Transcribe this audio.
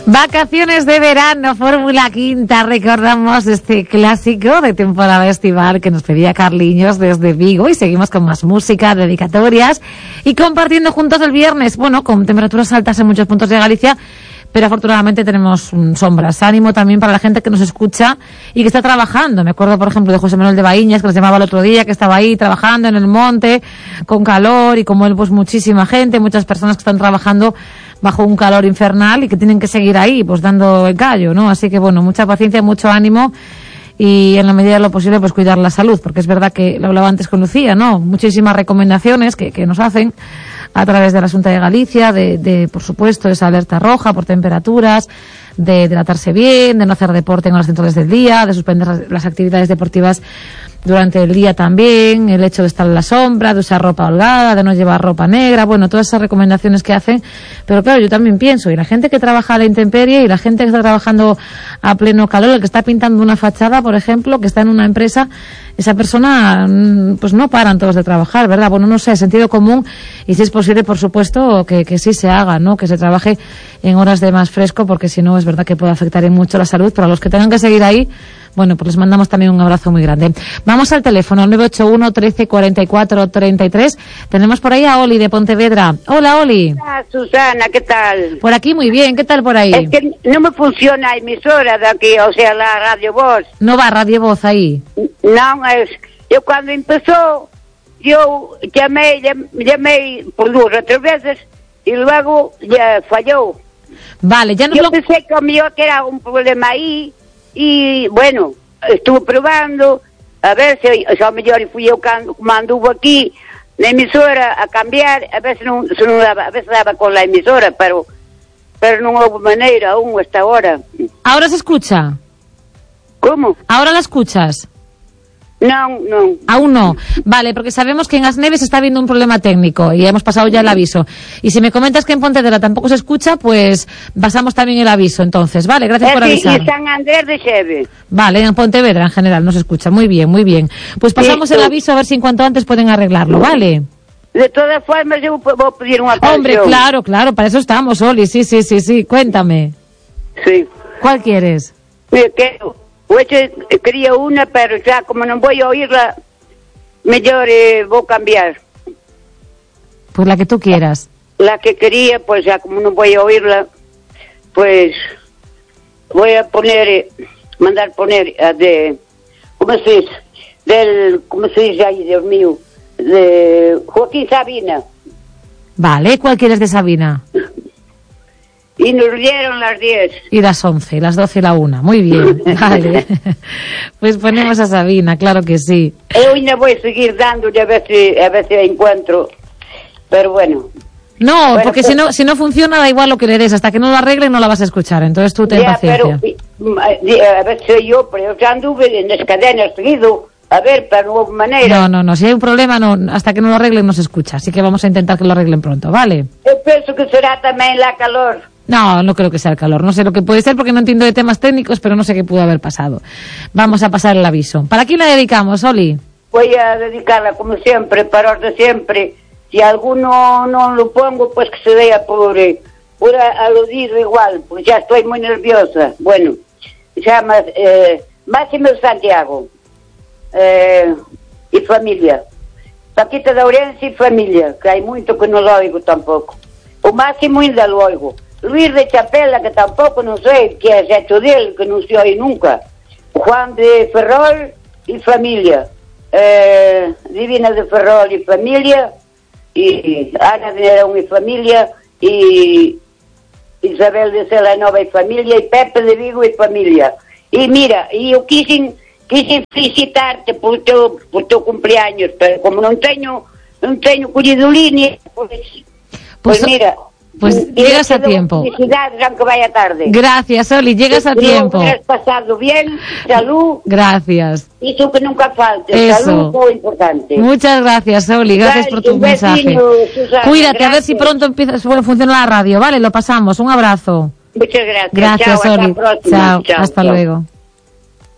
Vacaciones de verano, Fórmula Quinta. Recordamos este clásico de temporada estival que nos pedía Carliños desde Vigo, y seguimos con más música, dedicatorias y compartiendo juntos el viernes. Bueno, con temperaturas altas en muchos puntos de Galicia, pero afortunadamente tenemos sombras. Ánimo también para la gente que nos escucha y que está trabajando. Me acuerdo, por ejemplo, de José Manuel de Baíñas, que nos llamaba el otro día, que estaba ahí trabajando en el monte con calor, y como él, pues muchísima gente, muchas personas que están trabajando bajo un calor infernal y que tienen que seguir ahí, pues dando el callo, ¿no? Así que bueno, mucha paciencia, mucho ánimo, y en la medida de lo posible pues cuidar la salud, porque es verdad que lo hablaba antes con Lucía, ¿no? Muchísimas recomendaciones que nos hacen a través de la Xunta de Galicia, de por supuesto esa alerta roja por temperaturas, de hidratarse bien, de no hacer deporte en horas centrales del día, de suspender las actividades deportivas durante el día también, el hecho de estar en la sombra, de usar ropa holgada, de no llevar ropa negra, bueno, todas esas recomendaciones que hacen. Pero claro, yo también pienso, y la gente que trabaja a la intemperie, y la gente que está trabajando a pleno calor, el que está pintando una fachada, por ejemplo, que está en una empresa, esa persona, pues no paran todos de trabajar, ¿verdad? Bueno, no sé, sentido común, y si es posible, por supuesto, que sí se haga, ¿no? Que se trabaje en horas de más fresco, porque si no es verdad que puede afectar en mucho la salud. Pero a los que tengan que seguir ahí, bueno, pues les mandamos también un abrazo muy grande. Vamos al teléfono, 981 13 44 33. Tenemos por ahí a Oli de Pontevedra. Hola, Oli. Hola, Susana, ¿qué tal? Por aquí muy bien, ¿qué tal por ahí? Es que no me funciona la emisora de aquí, o sea, la Radio Voz. No va Radio Voz ahí. No, es... Yo cuando empezó, yo llamé por 2 o 3 veces y luego ya falló. Vale, ya no yo pensé que era un problema ahí, y bueno, estuve probando a ver si a lo mejor fui yo como anduvo aquí la emisora a cambiar, a veces no daba, a veces daba con la emisora, pero no hubo manera aún hasta ahora. ¿Ahora se escucha? ¿Cómo? ¿Ahora la escuchas? No. Aún no. Vale, porque sabemos que en Asneves está habiendo un problema técnico y hemos pasado ya el aviso. Y si me comentas que en Pontevedra tampoco se escucha, pues pasamos también el aviso entonces. Vale, gracias por avisar. Y San Andrés de Xeve. Vale, en Pontevedra en general no se escucha. Muy bien, muy bien. Pues pasamos el aviso a ver si en cuanto antes pueden arreglarlo, ¿vale? De todas formas yo voy a pedir una canción. Hombre, claro, para eso estamos, Oli. Sí. Cuéntame. Sí. ¿Cuál quieres? Mira, pues quería una, pero ya como no voy a oírla, mejor voy a cambiar. Pues la que tú quieras. La que quería, pues ya como no voy a oírla, pues voy a mandar poner ¿cómo se dice ahí, Dios mío? De Joaquín Sabina. Vale, ¿cuál quieres de Sabina? Y nos dieron las 10. Y las 11, las 12 y la 1. Muy bien, vale. Pues ponemos a Sabina, claro que sí. Yo no voy a seguir dándole a ver si encuentro. Pero bueno. No, bueno, porque pues, si no funciona da igual lo que le des. Hasta que no lo arreglen no la vas a escuchar. Entonces tú ten paciencia. Pero, a ver si yo anduve en las cadenas seguido. A ver, pero no hubo manera. No. Si hay un problema, hasta que no lo arreglen no se escucha. Así que vamos a intentar que lo arreglen pronto, ¿vale? Yo pienso que será también la calor. No creo que sea el calor. No sé lo que puede ser porque no entiendo de temas técnicos, pero no sé qué pudo haber pasado. Vamos a pasar el aviso. ¿Para quién la dedicamos, Oli? Voy a dedicarla, como siempre, para los de siempre. Si alguno no lo pongo, pues que se vea por aludido igual, pues ya estoy muy nerviosa. Bueno, se llama Máximo Santiago y familia. Paquita de Ourense y familia, que hay mucho que no lo oigo tampoco. O Máximo ainda lo oigo. Luis de Chapela, que tampoco no sé qué es hecho de él, que no se oye nunca. Juan de Ferrol y familia. Divina de Ferrol y familia. Y Ana de Nerón y familia. Y Isabel de Celanova y familia. Y Pepe de Vigo y familia. Y mira, y yo quise felicitarte por tu cumpleaños, pero como no tengo collido línea, pues mira. Pues llegas a tiempo. Felicidades, aunque vaya tarde. Gracias, Oli, llegas a tiempo. Lo has pasado bien, salud. Gracias. Y eso que nunca falte, eso. Salud, muy importante. Muchas gracias, Oli, gracias por tu mensaje. Susana, cuídate, gracias. A ver si pronto funciona la radio, ¿vale? Lo pasamos, un abrazo. Muchas gracias. Gracias, Chao, Oli. hasta la próxima. Chao, hasta luego.